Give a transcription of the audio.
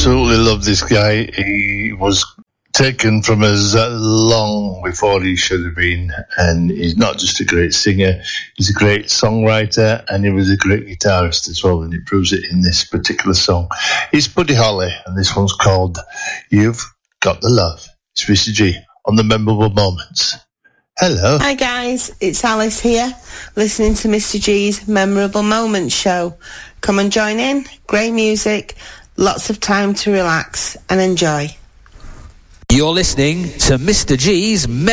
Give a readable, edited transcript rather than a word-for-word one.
absolutely love this guy. He was taken from us long before he should have been, and he's not just a great singer, he's a great songwriter, and he was a great guitarist as well, and he proves it in this particular song. It's Buddy Holly, and this one's called You've Got the Love. It's Mr. G on the Memorable Moments. Hello. Hi guys, it's Alice here, listening to Mr. G's Memorable Moments show. Come and join in, great music, lots of time to relax and enjoy. You're listening to Mr. G's